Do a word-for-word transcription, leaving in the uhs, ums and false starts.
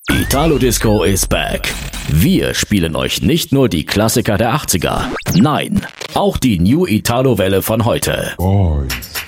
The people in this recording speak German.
Italo Disco is back. Wir spielen euch nicht nur die Klassiker der achtziger, nein, auch die New Italo Welle von heute. Boys.